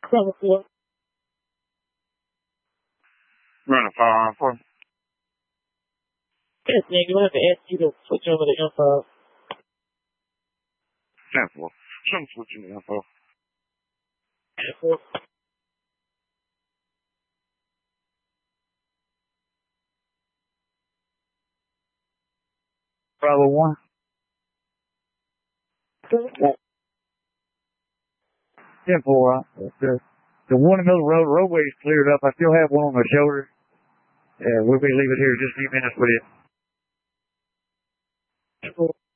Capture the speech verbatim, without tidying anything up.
seven four. Running five four. Yes, man, you have to ask you to switch over to info. ten four. Some switching to info. ten four. Bravo one. ten four. Uh, the, the one in the middle of the road, roadway is cleared up. I still have one on my shoulder. Yeah, we'll be leaving here just a few minutes with it. ten four.